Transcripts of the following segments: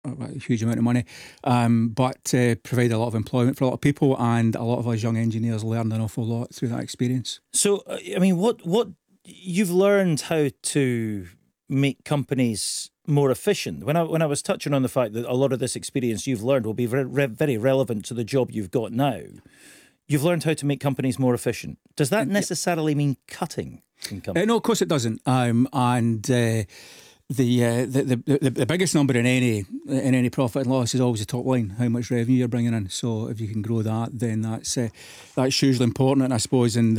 a huge amount of money, but provide a lot of employment for a lot of people, and a lot of us young engineers learned an awful lot through that experience. So, I mean, what you've learned how to make companies more efficient. When I was touching on the fact that a lot of this experience you've learned will be very relevant to the job you've got now, you've learned how to make companies more efficient. Does that necessarily mean cutting in companies? No, of course it doesn't. The biggest number in any profit and loss is always the top line, how much revenue you're bringing in. So if you can grow that, then that's hugely important. And I suppose in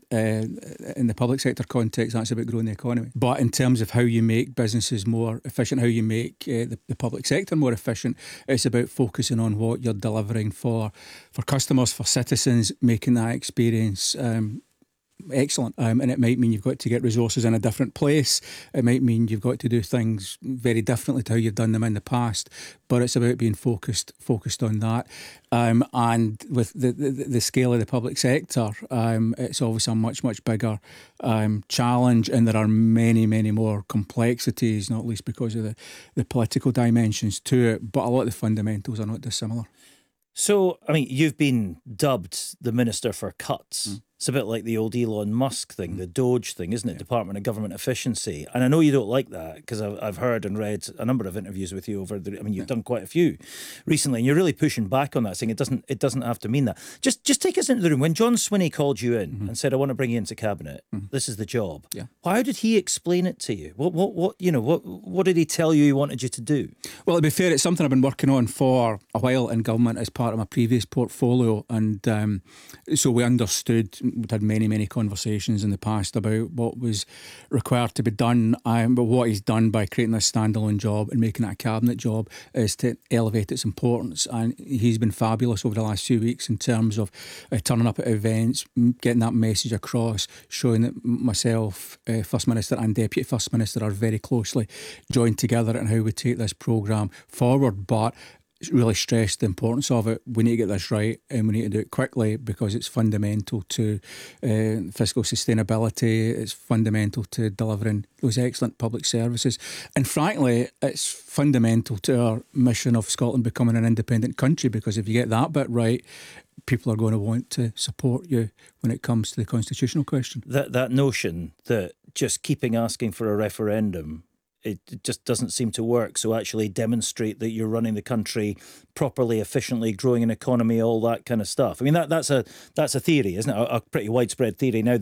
the public sector context, that's about growing the economy. But in terms of how you make businesses more efficient, how you make the public sector more efficient, it's about focusing on what you're delivering for customers, for citizens, making that experience excellent. And it might mean you've got to get resources in a different place. It might mean you've got to do things very differently to how you've done them in the past. But it's about being focused on that. And with the scale of the public sector, it's obviously a much bigger challenge, and there are many more complexities, not least because of the political dimensions to it. But a lot of the fundamentals are not dissimilar. So, I mean, you've been dubbed the Minister for Cuts. It's a bit like the old Elon Musk thing, the Doge thing, isn't it? Department of Government Efficiency. And I know you don't like that, because I've heard and read a number of interviews with you you've done quite a few recently, and you're really pushing back on that, saying it doesn't have to mean that. Just take us into the room. When John Swinney called you in and said, I want to bring you into Cabinet, this is the job. Yeah. How did he explain it to you? What did he tell you he wanted you to do? Well, to be fair, it's something I've been working on for a while in government as part of my previous portfolio, and so we understood. We'd had many conversations in the past about what was required to be done, but what he's done by creating this standalone job and making it a cabinet job is to elevate its importance. And he's been fabulous over the last few weeks in terms of turning up at events, getting that message across, showing that myself, First Minister and Deputy First Minister are very closely joined together in how we take this programme forward. But really stressed the importance of it. We need to get this right, and we need to do it quickly, because it's fundamental to fiscal sustainability. It's fundamental to delivering those excellent public services, and frankly it's fundamental to our mission of Scotland becoming an independent country, because if you get that bit right, people are going to want to support you when it comes to the constitutional question. That notion that just keeping asking for a referendum, it just doesn't seem to work. So actually demonstrate that you're running the country properly, efficiently, growing an economy, all that kind of stuff. I mean, that's a theory, isn't it? A pretty widespread theory now.